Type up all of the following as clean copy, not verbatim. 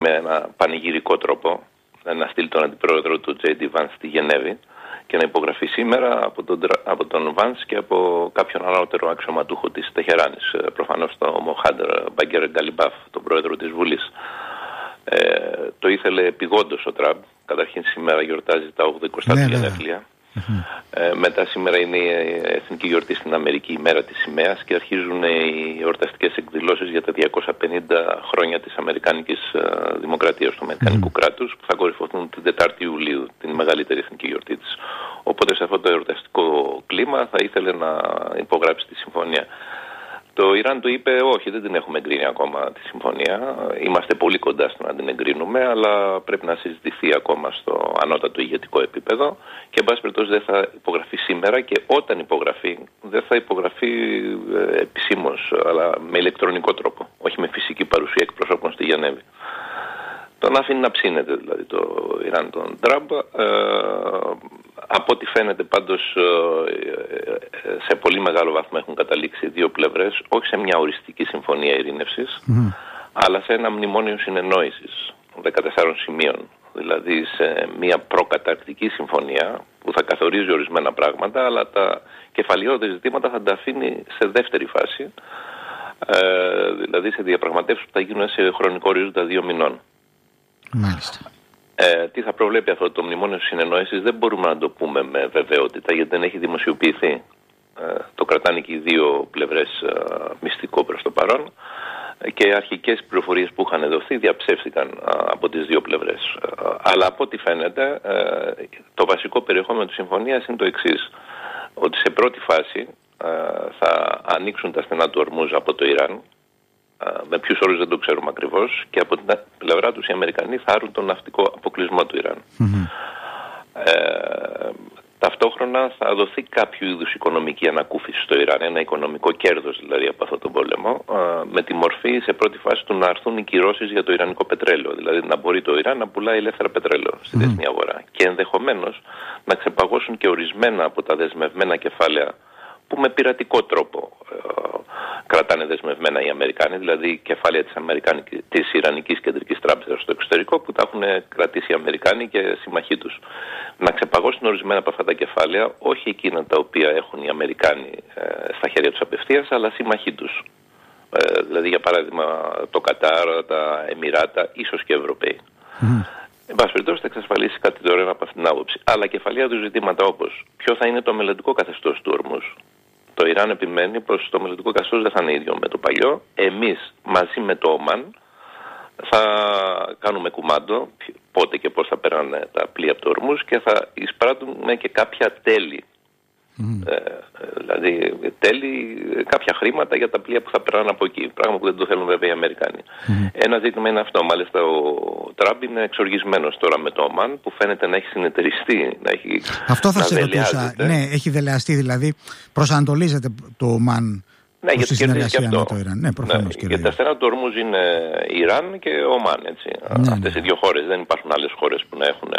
με ένα πανηγυρικό τρόπο να στείλει τον αντιπρόεδρο του J.D. Vance στη Γενέβη και να υπογραφεί σήμερα από τον Vance και από κάποιον ανώτερο αξιωματούχο της Τεχεράνης, προφανώς τον Μοχάντ Μπαγκέρ Γκαλιμπάφ, τον πρόεδρο της Βουλής. Το ήθελε επειγόντως ο Τραμπ. Καταρχήν σήμερα γιορτάζει τα 80 του γενέθλια. Μετά σήμερα είναι η εθνική γιορτή στην Αμερική, η μέρα της σημαίας, και αρχίζουν οι εορταστικές εκδηλώσεις για τα 250 χρόνια της Αμερικάνικης Δημοκρατίας, του Αμερικανικού κράτους, που θα κορυφωθούν την 4η Ιουλίου, την μεγαλύτερη εθνική γιορτή της. Οπότε σε αυτό το εορταστικό κλίμα θα ήθελε να υπογράψει τη συμφωνία. Το Ιράν του είπε όχι, δεν την έχουμε εγκρίνει ακόμα τη συμφωνία. Είμαστε πολύ κοντά στο να την εγκρίνουμε, αλλά πρέπει να συζητηθεί ακόμα στο ανώτατο ηγετικό επίπεδο και εν πάση περιπτώσει δεν θα υπογραφεί σήμερα, και όταν υπογραφεί δεν θα υπογραφεί επισήμως, αλλά με ηλεκτρονικό τρόπο, όχι με φυσική παρουσία εκπροσώπων στη Γενέβη. Τον αφήνει να ψήνεται δηλαδή το Ιράν τον Τραμπ. Από ό,τι φαίνεται πάντως σε πολύ μεγάλο βαθμό έχουν καταλήξει δύο πλευρές, όχι σε μια οριστική συμφωνία ειρήνευσης, αλλά σε ένα μνημόνιο συνεννόησης 14 σημείων. Δηλαδή σε μια προκαταρκτική συμφωνία που θα καθορίζει ορισμένα πράγματα, αλλά τα κεφαλαιόδη ζητήματα θα τα αφήνει σε δεύτερη φάση, δηλαδή σε διαπραγματεύσεις που θα γίνουν σε χρονικό ορίζοντα 2 μηνών. Μάλιστα. Τι θα προβλέπει αυτό το μνημόνιο συνεννόησης δεν μπορούμε να το πούμε με βεβαιότητα, γιατί δεν έχει δημοσιοποιηθεί. Το κρατάνε και οι δύο πλευρές μυστικό προς το παρόν, και οι αρχικές πληροφορίες που είχαν δοθεί διαψεύστηκαν από τις δύο πλευρές. Αλλά από ό,τι φαίνεται το βασικό περιεχόμενο της συμφωνίας είναι το εξής, ότι σε πρώτη φάση θα ανοίξουν τα στενά του Ορμούζ από το Ιράν. Με ποιους όρους δεν το ξέρουμε ακριβώς, και από την πλευρά τους οι Αμερικανοί θα άρουν τον ναυτικό αποκλεισμό του Ιράν. Ταυτόχρονα θα δοθεί κάποιο είδους οικονομική ανακούφιση στο Ιράν, ένα οικονομικό κέρδος δηλαδή από αυτόν τον πόλεμο, με τη μορφή σε πρώτη φάση του να έρθουν οι κυρώσεις για το ιρανικό πετρέλαιο, δηλαδή να μπορεί το Ιράν να πουλάει ελεύθερα πετρέλαιο στη διεθνή αγορά, και ενδεχομένως να ξεπαγώσουν και ορισμένα από τα δεσμευμένα κεφάλαια που με πειρατικό τρόπο κρατάνε δεσμευμένα οι Αμερικάνοι, δηλαδή κεφάλαια της Ιρανικής Κεντρικής Τράπεζας στο εξωτερικό που τα έχουν κρατήσει οι Αμερικάνοι και συμμαχοί τους. Να ξεπαγώσουν ορισμένα από αυτά τα κεφάλαια, όχι εκείνα τα οποία έχουν οι Αμερικάνοι στα χέρια τους απευθείας, αλλά συμμαχοί τους. Δηλαδή για παράδειγμα το Κατάρ, τα Εμιράτα, ίσως και Ευρωπαίοι. Εν πάση περιπτώσει θα εξασφαλίσει κάτι δωρεάν από αυτήν την άποψη. Αλλά κεφαλαία του ζητήματα όπως ποιο θα είναι το μελλοντικό καθεστώς του Ορμούζ. Το Ιράν επιμένει πως το μελλοντικό καθεστώς δεν θα είναι ίδιο με το παλιό. Εμείς μαζί με το Ομάν θα κάνουμε κουμάντο πότε και πώς θα περνάνε τα πλοία από το Ορμούζ, και θα εισπράττουμε και κάποια τέλη. Δηλαδή τέλη, κάποια χρήματα για τα πλοία που θα περνάνε από εκεί. Πράγμα που δεν το θέλουν βέβαια οι Αμερικάνοι. Ένα ζήτημα είναι αυτό. Μάλιστα ο Τραμπ είναι εξοργισμένος τώρα με το Ομάν, που φαίνεται να έχει συνεταιριστεί. Αυτό θα σε ρωτούσα. Ναι, έχει δελεαστεί, δηλαδή προσανατολίζεται το Ομάν. Ναι, στη συνεργασία με το Ιράν. Ναι, προφανώς. Ναι, γιατί τα στενά του Ορμούζ είναι Ιράν και Ομάν. Αυτές οι δύο χώρες. Δεν υπάρχουν άλλες χώρες που να έχουν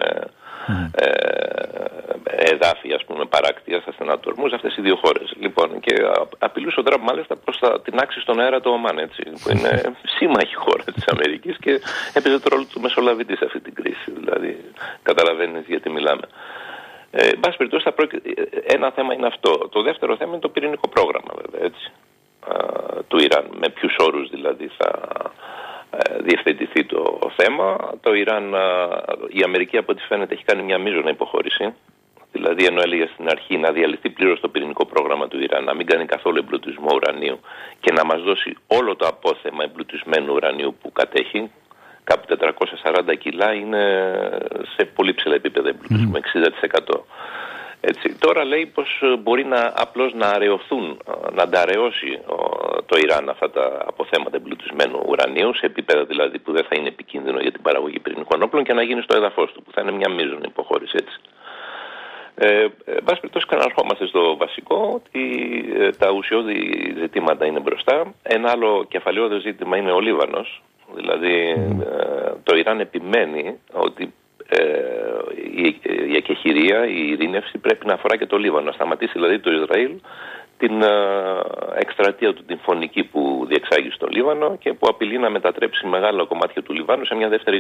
εδάφη, ας πούμε, παράκτεια στα στενά του Ορμούζ, αυτές οι δύο χώρες. Λοιπόν, και απειλούσε ο Τραμπ μάλιστα πως θα την άξει στον αέρα το Ομάν, έτσι, που είναι σύμμαχη χώρα της Αμερικής και έπαιζε το ρόλο του μεσολαβητή σε αυτή την κρίση. Δηλαδή, καταλαβαίνεις γιατί μιλάμε. Εν πάση περιπτώσει, ένα θέμα είναι αυτό. Το δεύτερο θέμα είναι το πυρηνικό πρόγραμμα, βέβαια, έτσι, του Ιράν. Με ποιους όρους δηλαδή θα διευθετηθεί το θέμα. Το Ιράν, η Αμερική από ό,τι φαίνεται έχει κάνει μια μείζωνα υποχώρηση. Δηλαδή, ενώ έλεγε στην αρχή να διαλυθεί πλήρως το πυρηνικό πρόγραμμα του Ιράν, να μην κάνει καθόλου εμπλουτισμό ουρανίου και να μας δώσει όλο το απόθεμα εμπλουτισμένου ουρανίου που κατέχει, κάπου 440 κιλά, είναι σε πολύ ψηλά επίπεδα εμπλουτισμού, 60%. Έτσι. Τώρα λέει πως μπορεί απλώς να αραιωθούν, να ανταραιώσει το Ιράν αυτά τα αποθέματα εμπλουτισμένου ουρανίου, σε επίπεδα δηλαδή που δεν θα είναι επικίνδυνο για την παραγωγή πυρηνικών όπλων, και να γίνει στο έδαφος του, που θα είναι μια μείζωνη υποχώρηση, έτσι. Εν πάση περιπτώσει, ξαναρχόμαστε στο βασικό, ότι τα ουσιώδη ζητήματα είναι μπροστά. Ένα άλλο κεφαλαιόδε ζήτημα είναι ο Λίβανος. Δηλαδή το Ιράν επιμένει ότι η εκεχηρία, η ειρήνευση πρέπει να αφορά και το Λίβανο. Να σταματήσει δηλαδή το Ισραήλ την εκστρατεία του την φωνική που διεξάγει στο Λίβανο και που απειλεί να μετατρέψει μεγάλα κομμάτια του Λιβάνου σε μια δεύτερη